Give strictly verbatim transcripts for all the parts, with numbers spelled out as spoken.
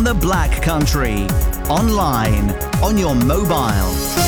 from the Black Country. Online, on your mobile.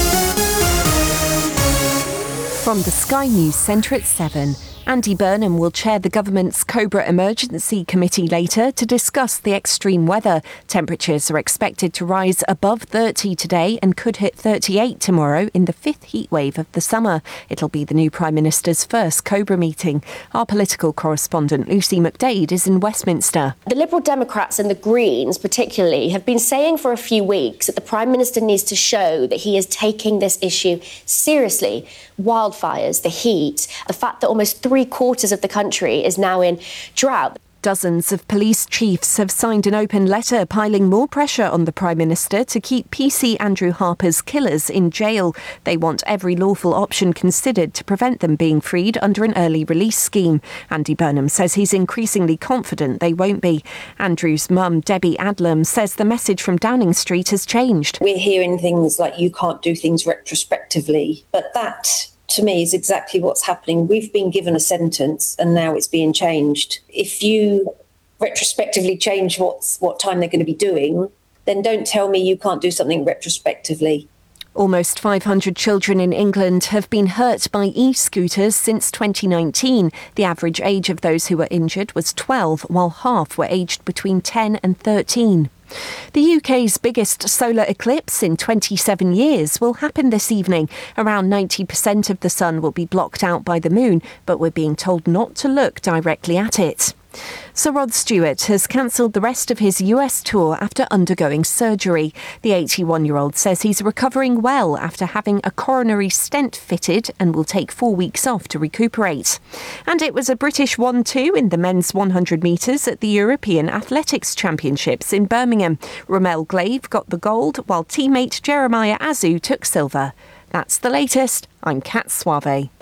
From the Sky News Centre at seven. Andy Burnham will chair the government's Cobra Emergency Committee later to discuss the extreme weather. Temperatures are expected to rise above thirty today and could hit thirty-eight tomorrow in the fifth heatwave of the summer. It'll be the new Prime Minister's first Cobra meeting. Our political correspondent Lucy McDade is in Westminster. The Liberal Democrats and the Greens particularly have been saying for a few weeks that the Prime Minister needs to show that he is taking this issue seriously. Wildfires, the heat, the fact that almost three quarters of the country is now in drought. Dozens of police chiefs have signed an open letter piling more pressure on the Prime Minister to keep P C Andrew Harper's killers in jail. They want every lawful option considered to prevent them being freed under an early release scheme. Andy Burnham says he's increasingly confident they won't be. Andrew's mum, Debbie Adlam, says the message from Downing Street has changed. We're hearing things like you can't do things retrospectively, but that to me is exactly what's happening. We've been given a sentence and now it's being changed. If you retrospectively change what's, what time they're going to be doing, then don't tell me you can't do something retrospectively. Almost five hundred children in England have been hurt by e-scooters since twenty nineteen. The average age of those who were injured was twelve, while half were aged between ten and thirteen. The U K's biggest solar eclipse in twenty-seven years will happen this evening. Around ninety percent of the sun will be blocked out by the moon, but we're being told not to look directly at it. Sir Rod Stewart has cancelled the rest of his U S tour after undergoing surgery. The eighty-one-year-old says he's recovering well after having a coronary stent fitted and will take four weeks off to recuperate. And it was a British one two in the men's one hundred metres at the European Athletics Championships in Birmingham. Rommel Glave got the gold, while teammate Jeremiah Azu took silver. That's the latest. I'm Kat Suave.